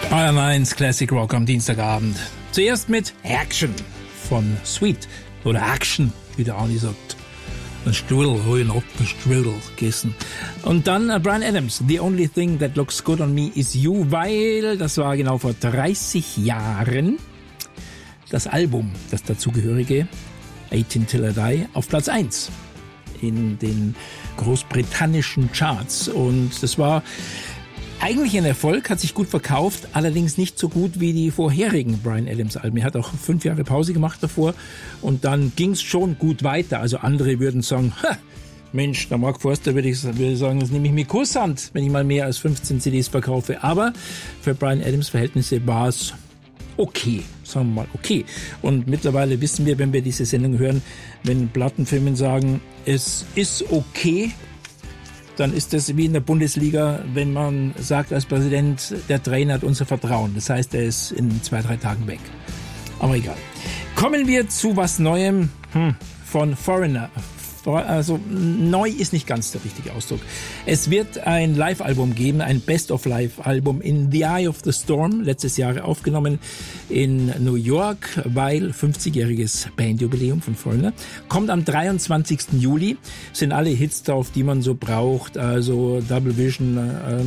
Bayern 1 Classic Rock am Dienstagabend. Zuerst mit Action von Sweet oder Action, wie der Arnie sagt. Ein Strudel, holen ab, ein Strudel gegessen. Und dann Bryan Adams, The Only Thing That Looks Good on Me Is You, weil das war genau vor 30 Jahren das Album, das dazugehörige 18 Till I Die, auf Platz 1 in den großbritannischen Charts. Und das war eigentlich ein Erfolg, hat sich gut verkauft, allerdings nicht so gut wie die vorherigen Bryan Adams Alben. Er hat auch 5 Jahre Pause gemacht davor und dann ging es schon gut weiter. Also andere würden sagen, Mensch, der Mark Forster würde sagen, das nehme ich mit Kusshand, wenn ich mal mehr als 15 CDs verkaufe. Aber für Bryan Adams Verhältnisse war es okay, sagen wir mal okay. Und mittlerweile wissen wir, wenn wir diese Sendung hören, wenn Plattenfirmen sagen, es ist okay, dann ist das wie in der Bundesliga, wenn man sagt als Präsident, der Trainer hat unser Vertrauen. Das heißt, er ist in 2-3 Tagen weg. Aber egal. Kommen wir zu was Neuem von Foreigner. Also neu ist nicht ganz der richtige Ausdruck. Es wird ein Live-Album geben, ein Best-of-Live-Album in The Eye of the Storm, letztes Jahr aufgenommen in New York, weil 50-jähriges Bandjubiläum von Foreigner. Kommt am 23. Juli, sind alle Hits drauf, die man so braucht, also Double Vision,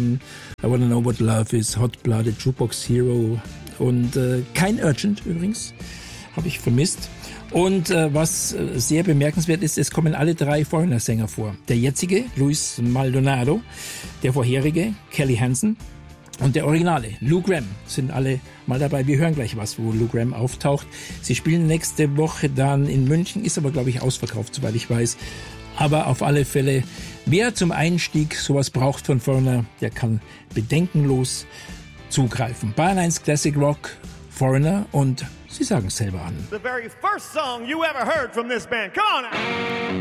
I Wanna Know What Love Is, Hot Blooded, Jukebox Hero und kein Urgent übrigens, habe ich vermisst. Und was sehr bemerkenswert ist, es kommen alle 3 Foreigner-Sänger vor. Der jetzige, Luis Maldonado, der vorherige, Kelly Hansen und der Originale, Lou Gramm, sind alle mal dabei. Wir hören gleich was, wo Lou Gramm auftaucht. Sie spielen nächste Woche dann in München, ist aber, glaube ich, ausverkauft, soweit ich weiß. Aber auf alle Fälle, wer zum Einstieg sowas braucht von Foreigner, der kann bedenkenlos zugreifen. Bayern 1 Classic Rock, Foreigner und Sie sagen es selber an. The very first song you ever heard from this band. Come on now.